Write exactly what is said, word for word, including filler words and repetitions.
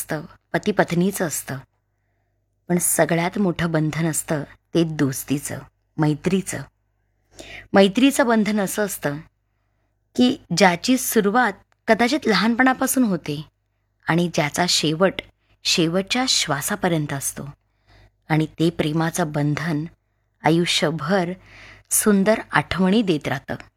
असतं, पती पत्नीचं असतं, पण सगळ्यात मोठं बंधन असतं ते दोस्तीचं, मैत्रीचं. मैत्रीचं बंधन असं असतं की ज्याची सुरुवात कदाचित लहानपणापासून होते आणि ज्याचा शेवट शेवटच्या श्वासापर्यंत असतो, आणि ते प्रेमाचं बंधन आयुष्यभर सुंदर आठवणी देत राहतं.